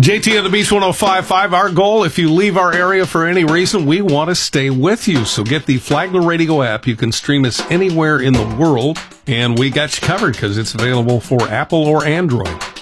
JT on the Beach 105.5. Our goal, if you leave our area for any reason, we want to stay with you. So get the Flagler Radio app. You can stream us anywhere in the world, and we got you covered because it's available for Apple or Android.